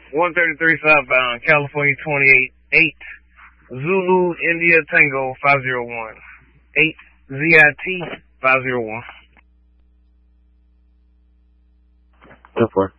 133 southbound, California 28, 8, Zulu, India, Tango, 501. 8, ZIT, 501. 10-4.